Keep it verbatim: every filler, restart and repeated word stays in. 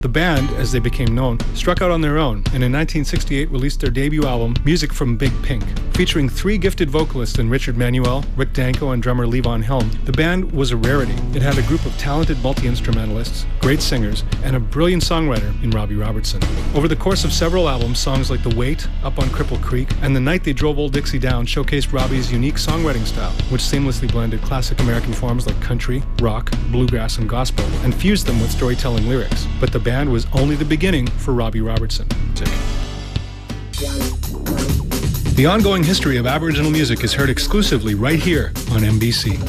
The band, as they became known, struck out on their own and in nineteen sixty-eight released their debut album, Music from Big Pink. Featuring three gifted vocalists in Richard Manuel, Rick Danko, and drummer Levon Helm, the band was a rarity. It had a group of talented multi-instrumentalists, great singers, and a brilliant songwriter in Robbie Robertson. Over the course of several albums, songs like The Wait, Up on Cripple Creek, and The Night They Drove Old Dixie Down showcased Robbie's unique songwriting style, which seamlessly blended classic American forms like country, rock, bluegrass, and gospel, and fused them with storytelling lyrics. But the band was only the beginning for Robbie Robertson. The ongoing history of Aboriginal music is heard exclusively right here on M B C.